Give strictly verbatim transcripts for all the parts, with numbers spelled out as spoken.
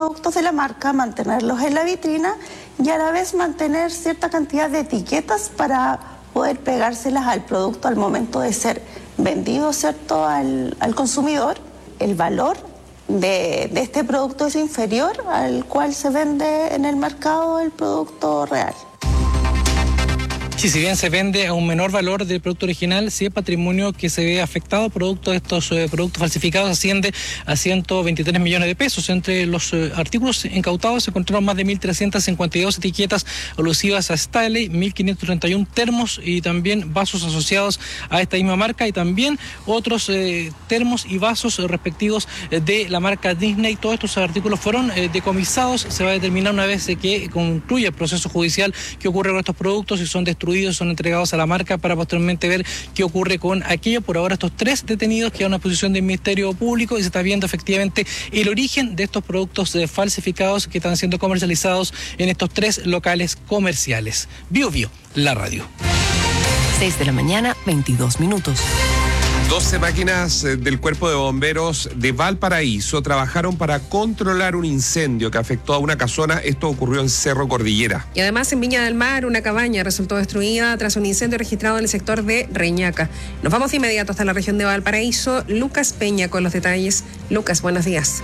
productos de la marca, mantenerlos en la vitrina y a la vez mantener cierta cantidad de etiquetas para poder pegárselas al producto al momento de ser vendido, ¿cierto?, al, al consumidor. El valor de, de este producto es inferior al cual se vende en el mercado el producto real. Sí, si bien se vende a un menor valor del producto original, sí el patrimonio que se ve afectado producto de estos eh, productos falsificados asciende a ciento veintitrés millones de pesos. Entre los eh, artículos incautados se encontraron más de mil trescientas cincuenta y dos etiquetas alusivas a Stanley, mil quinientos treinta y uno termos y también vasos asociados a esta misma marca y también otros eh, termos y vasos eh, respectivos eh, de la marca Disney. Todos estos artículos fueron eh, decomisados. Se va a determinar una vez eh, que concluya el proceso judicial qué ocurre con estos productos, si son destruidos, son entregados a la marca para posteriormente ver qué ocurre con aquello. Por ahora estos tres detenidos quedan a una posición del Ministerio Público y se está viendo efectivamente el origen de estos productos eh, falsificados que están siendo comercializados en estos tres locales comerciales. Bio Bio, la radio. seis de la mañana, veintidós minutos. doce máquinas del Cuerpo de Bomberos de Valparaíso trabajaron para controlar un incendio que afectó a una casona. Esto ocurrió en Cerro Cordillera. Y además en Viña del Mar, una cabaña resultó destruida tras un incendio registrado en el sector de Reñaca. Nos vamos de inmediato hasta la región de Valparaíso. Lucas Peña con los detalles. Lucas, buenos días.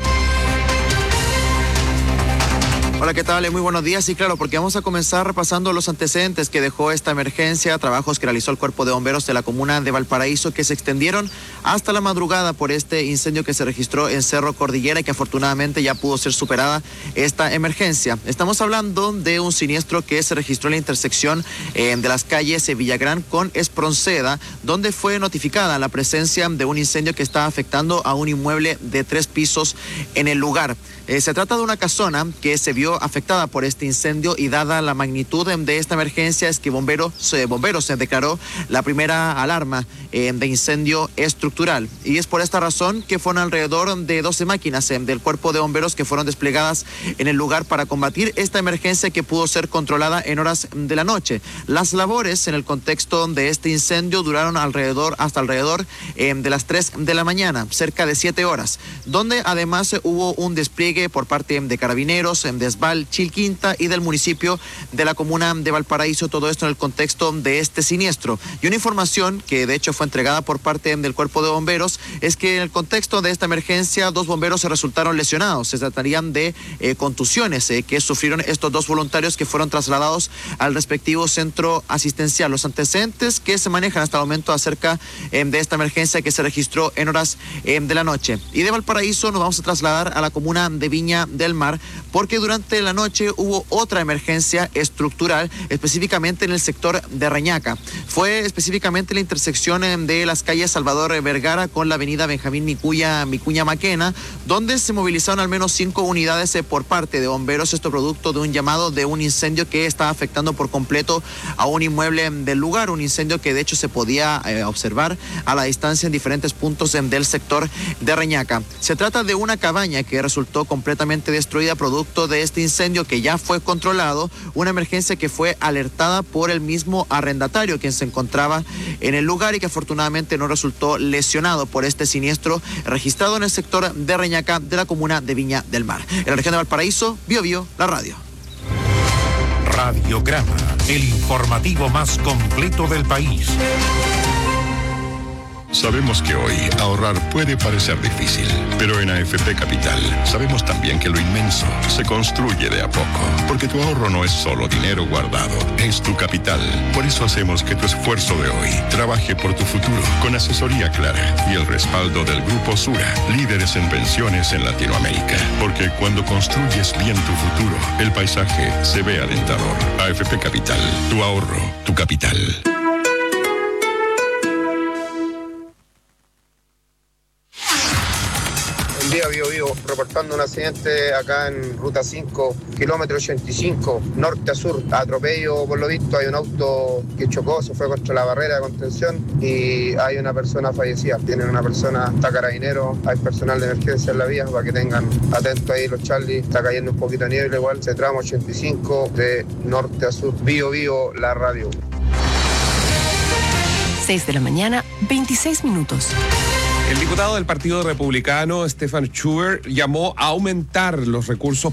Hola, ¿qué tal? Muy buenos días. Y claro, porque vamos a comenzar repasando los antecedentes que dejó esta emergencia, trabajos que realizó el Cuerpo de Bomberos de la comuna de Valparaíso que se extendieron hasta la madrugada por este incendio que se registró en Cerro Cordillera y que afortunadamente ya pudo ser superada esta emergencia. Estamos hablando de un siniestro que se registró en la intersección eh, de las calles Villagrán con Espronceda, donde fue notificada la presencia de un incendio que está afectando a un inmueble de tres pisos en el lugar. Eh, se trata de una casona que se vio afectada por este incendio y dada la magnitud de esta emergencia es que bomberos, eh, bomberos se declaró la primera alarma eh, de incendio estructural. Y es por esta razón que fueron alrededor de doce máquinas eh, del Cuerpo de Bomberos que fueron desplegadas en el lugar para combatir esta emergencia que pudo ser controlada en horas de la noche. Las labores en el contexto de este incendio duraron alrededor hasta alrededor eh, de las tres de la mañana, cerca de siete horas, donde además eh, hubo un despliegue por parte de carabineros, de Esbal, Chilquinta y del municipio de la comuna de Valparaíso, todo esto en el contexto de este siniestro. Y una información que de hecho fue entregada por parte del Cuerpo de Bomberos es que en el contexto de esta emergencia dos bomberos se resultaron lesionados. Se tratarían de eh, contusiones eh, que sufrieron estos dos voluntarios que fueron trasladados al respectivo centro asistencial. Los antecedentes que se manejan hasta el momento acerca eh, de esta emergencia que se registró en horas eh, de la noche. Y de Valparaíso nos vamos a trasladar a la comuna de Viña del Mar porque durante la noche hubo otra emergencia estructural, específicamente en el sector de Reñaca. Fue específicamente la intersección de las calles Salvador Vergara con la avenida Benjamín Micuña, Micuña Maquena, donde se movilizaron al menos cinco unidades por parte de bomberos, esto producto de un llamado de un incendio que estaba afectando por completo a un inmueble del lugar, un incendio que de hecho se podía eh, observar a la distancia en diferentes puntos en, del sector de Reñaca. Se trata de una cabaña que resultó completamente destruida producto de este incendio que ya fue controlado, una emergencia que fue alertada por el mismo arrendatario quien se encontraba en el lugar y que afortunadamente no resultó lesionado por este siniestro registrado en el sector de Reñaca de la comuna de Viña del Mar. En la región de Valparaíso, Bio Bio, la radio. Radiograma, el informativo más completo del país. Sabemos que hoy ahorrar puede parecer difícil, pero en A F P Capital sabemos también que lo inmenso se construye de a poco, porque tu ahorro no es solo dinero guardado, es tu capital. Por eso hacemos que tu esfuerzo de hoy trabaje por tu futuro, con asesoría clara y el respaldo del Grupo Sura, líderes en pensiones en Latinoamérica. Porque cuando construyes bien tu futuro, el paisaje se ve alentador. A F P Capital, tu ahorro, tu capital. Día Bio Bio, reportando un accidente acá en Ruta cinco, kilómetro ochenta y cinco, norte a sur, atropello por lo visto, hay un auto que chocó, se fue contra la barrera de contención y hay una persona fallecida, tienen una persona, está carabinero, hay personal de emergencia en la vía para que tengan atentos ahí los Charlie, está cayendo un poquito de niebla igual, se tramo ochenta y cinco de norte a sur, Bio Bio, la radio. seis de la mañana, veintiséis minutos. El diputado del Partido Republicano, Stefan Schuer, llamó a aumentar los recursos